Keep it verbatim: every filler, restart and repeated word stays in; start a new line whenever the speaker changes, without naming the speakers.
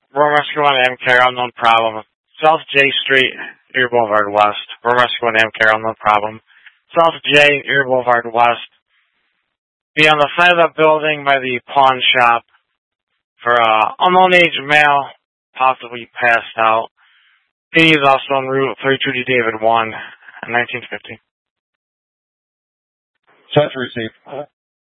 Room Rescue one, Amcare, unknown problem. South J Street, Erie Boulevard West. Room Rescue one, Amcare, unknown problem. South J, Erie Boulevard West. Be on the side of the building by the pawn shop for uh, unknown age male, possibly passed out. He is also on route thirty-two D David one in nineteen fifty.
Set to receive.